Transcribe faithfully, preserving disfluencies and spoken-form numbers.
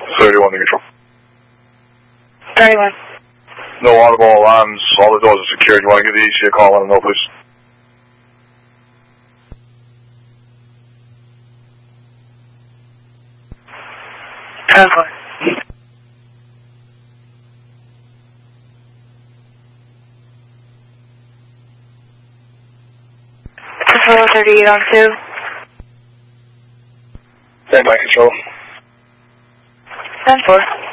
thirty-one to control. thirty-one. No audible alarms, all the doors are secured. You want to give the E C a call, let them know, please. ten four. Control thirty-eight on two. Stand by control. ten four.